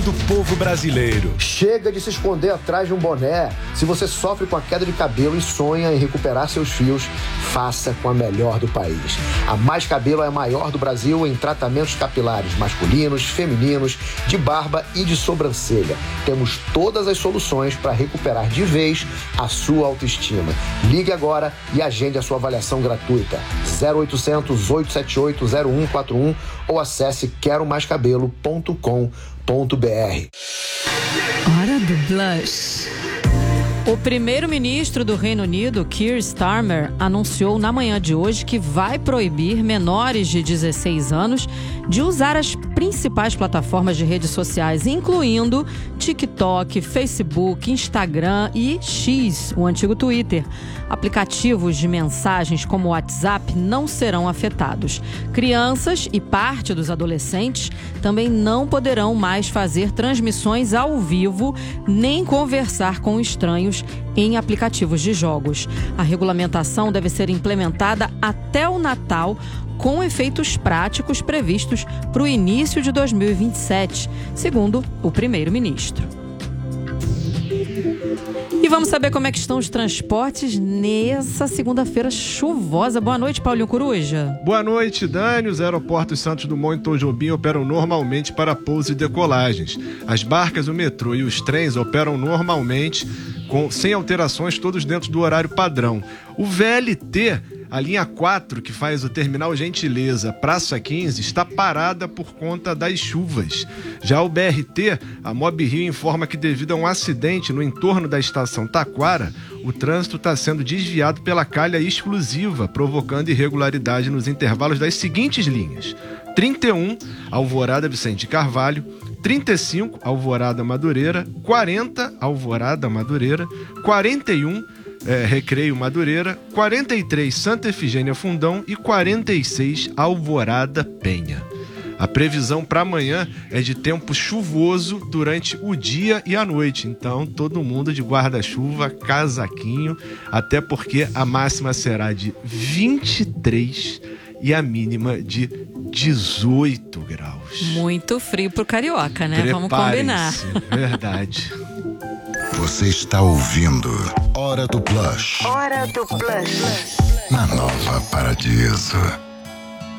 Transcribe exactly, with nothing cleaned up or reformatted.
do povo brasileiro. Chega de se esconder atrás de um boné. Se você sofre com a queda de cabelo e sonha em recuperar seus fios, faça com a melhor do país. A Mais Cabelo é a maior do Brasil em tratamentos capilares masculinos, femininos, de barba e de sobrancelha. Temos todas as soluções para recuperar de vez a sua autoestima. Ligue agora e agende a sua avaliação gratuita. zero oitocentos, oito sete oito, zero um quatro um ou acesse quero mais cabelo ponto com ponto br. Hora do Blush. O primeiro-ministro do Reino Unido, Keir Starmer, anunciou na manhã de hoje que vai proibir menores de dezesseis anos de usar as principais plataformas de redes sociais, incluindo TikTok, Facebook, Instagram e X, o antigo Twitter. Aplicativos de mensagens como o WhatsApp não serão afetados. Crianças e parte dos adolescentes também não poderão mais fazer transmissões ao vivo nem conversar com estranhos em aplicativos de jogos. A regulamentação deve ser implementada até o Natal, com efeitos práticos previstos para o início de dois mil e vinte e sete, segundo o primeiro-ministro. E vamos saber como é que estão os transportes nessa segunda-feira chuvosa. Boa noite, Paulinho Coruja. Boa noite, Dani. Os aeroportos Santos Dumont e Tom Jobim operam normalmente para pouso e decolagens. As barcas, o metrô e os trens operam normalmente, com, sem alterações, todos dentro do horário padrão. O V L T, a linha quatro, que faz o terminal Gentileza Praça quinze, está parada por conta das chuvas. Já o B R T, a Mob Rio, informa que devido a um acidente no entorno da estação Taquara, o trânsito está sendo desviado pela calha exclusiva, provocando irregularidade nos intervalos das seguintes linhas: trinta e um, Alvorada Vicente Carvalho; trinta e cinco, Alvorada Madureira; quarenta, Alvorada Madureira; quarenta e um, É, Recreio Madureira; quarenta e três, Santa Efigênia Fundão; e quarenta e seis, Alvorada Penha. A previsão para amanhã é de tempo chuvoso durante o dia e a noite, então todo mundo de guarda-chuva, casaquinho, até porque a máxima será de vinte e três e a mínima de dezoito graus. Muito frio pro carioca, né? Vamos combinar. Verdade. Você está ouvindo Hora do Blush. Hora do Blush. Na Nova Paradiso.